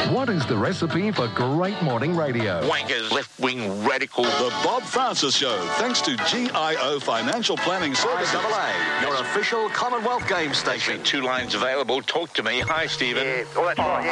What is the recipe for great morning radio? Wankers, left-wing radical. The Bob Francis Show, thanks to GIO Financial Planning Services. IAA, your official Commonwealth game station. 2 lines available. Talk to me. Hi, Stephen. Yeah, well, that's right.